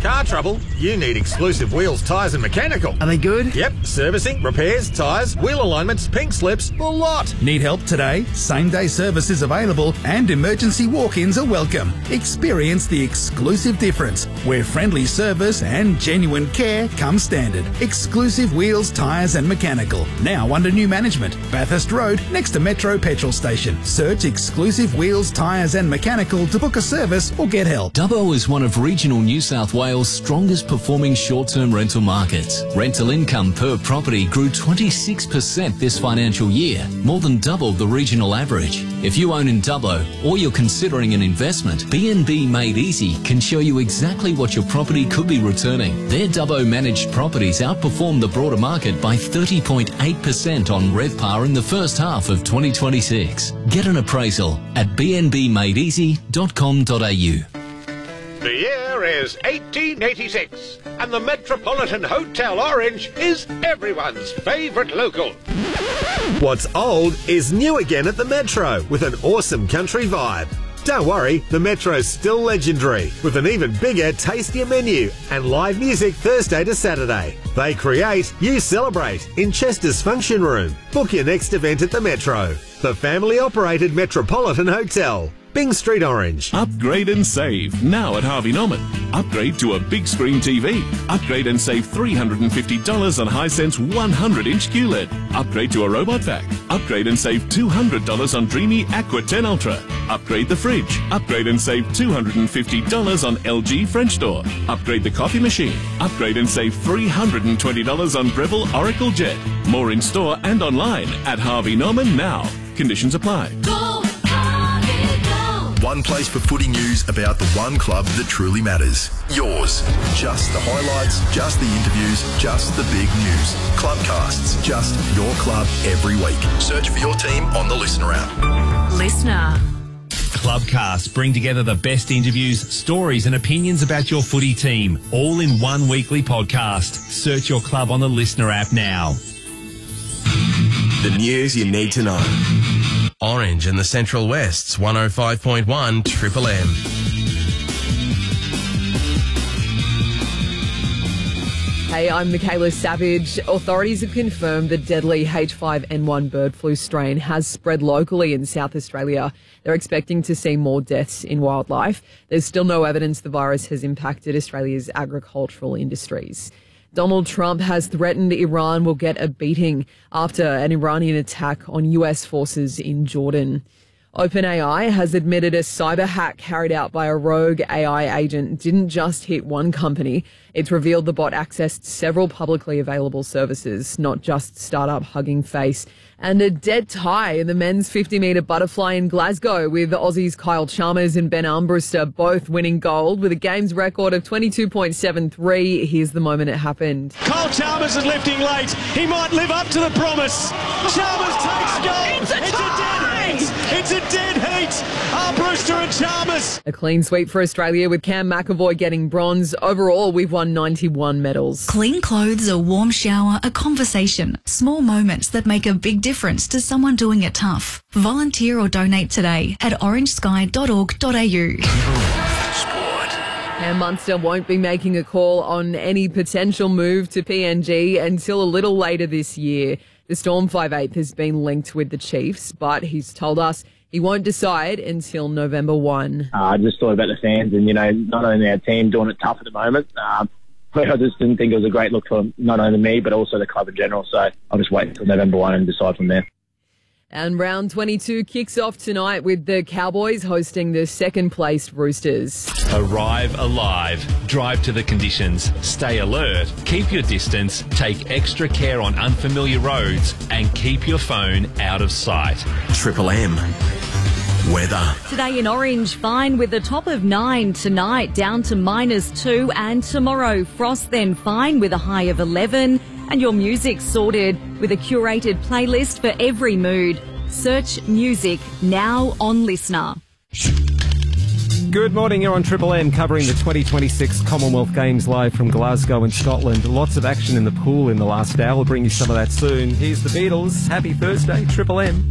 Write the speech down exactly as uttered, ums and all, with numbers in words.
Car trouble? You need Exclusive Wheels, Tyres and Mechanical. Are they good? Yep, servicing, repairs, tyres, wheel alignments, pink slips, the lot. Need help today? Same-day service is available and emergency walk-ins are welcome. Experience the exclusive difference where friendly service and genuine care come standard. Exclusive Wheels, Tyres and Mechanical. Now under new management. Bathurst Road next to Metro Petrol Station. Search Exclusive Wheels, Tyres and Mechanical to book a service or get help. Dubbo is one of regional New South Wales' strongest performing short-term rental markets. Rental income per property grew twenty-six percent this financial year, more than double the regional average. If you own in Dubbo or you're considering an investment, B and B Made Easy can show you exactly what your property could be returning. Their Dubbo managed properties outperformed the broader market by thirty point eight percent on RevPAR in the first half of twenty twenty-six. Get an appraisal at b n b made easy dot com dot a u. The year is eighteen eighty-six, and the Metropolitan Hotel Orange is everyone's favourite local. What's old is new again at the Metro with an awesome country vibe. Don't worry, the Metro's still legendary with an even bigger, tastier menu and live music Thursday to Saturday. They create, you celebrate in Chester's Function Room. Book your next event at the Metro, the family-operated Metropolitan Hotel. Byng Street Orange. Upgrade and save now at Harvey Norman. Upgrade to a big screen T V. Upgrade and save three hundred fifty dollars on Hisense one hundred inch Q L E D. Upgrade to a robot vac. Upgrade and save two hundred dollars on Dreamy Aqua ten Ultra. Upgrade the fridge. Upgrade and save two hundred fifty dollars on L G French door. Upgrade the coffee machine. Upgrade and save three hundred twenty dollars on Breville Oracle Jet. More in store and online at Harvey Norman now. Conditions apply. One place for footy news about the one club that truly matters. Yours. Just the highlights, just the interviews, just the big news. Clubcasts, just your club every week. Search for your team on the Listener app. Listener. Clubcasts bring together the best interviews, stories and opinions about your footy team, all in one weekly podcast. Search your club on the Listener app now. The news you need to know. Orange and the Central West's one oh five point one Triple M. Hey, I'm Michaela Savage. Authorities have confirmed the deadly H five N one bird flu strain has spread locally in South Australia. They're expecting to see more deaths in wildlife. There's still no evidence the virus has impacted Australia's agricultural industries. Donald Trump has threatened Iran will get a beating after an Iranian attack on U S forces in Jordan. OpenAI has admitted a cyber hack carried out by a rogue A I agent didn't just hit one company. It's revealed the bot accessed several publicly available services, not just startup Hugging Face. And a dead tie in the men's fifty metre butterfly in Glasgow with Aussies Kyle Chalmers and Ben Armbruster both winning gold with a games record of twenty-two point seven three. Here's the moment it happened. Kyle Chalmers is lifting late. He might live up to the promise. Chalmers takes gold. It's a It's a dead heat. It's a dead heat. Armbruster and Chalmers. A clean sweep for Australia with Cam McAvoy getting bronze. Overall, we've won ninety-one medals. Clean clothes, a warm shower, a conversation. Small moments that make a big difference to someone doing it tough. Volunteer or donate today at orange sky dot org dot a u. And Munster won't be making a call on any potential move to P N G until a little later this year. The Storm five eighth has been linked with the Chiefs, but he's told us he won't decide until November first. Uh, I just thought about the fans and, you know, not only our team doing it tough at the moment, um, but I just didn't think it was a great look for not only me, but also the club in general. So I'll just wait until November first and decide from there. And round twenty-two kicks off tonight with the Cowboys hosting the second-placed Roosters. Arrive alive. Drive to the conditions. Stay alert. Keep your distance. Take extra care on unfamiliar roads and keep your phone out of sight. Triple M. Weather. Today in Orange, fine with a top of nine. Tonight, down to minus two. And tomorrow, frost then fine with a high of eleven. And your music sorted with a curated playlist for every mood. Search music now on Listener. Good morning, you're on Triple M covering the twenty twenty-six Commonwealth Games live from Glasgow in Scotland. Lots of action in the pool in the last hour. We'll bring you some of that soon. Here's the Beatles. Happy Thursday, Triple M.